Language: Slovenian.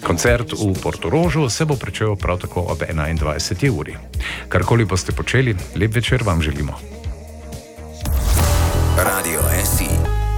Koncert v Portorožu se bo pričel prav tako ob 21. uri. Karkoli boste počeli, lep večer vam želimo.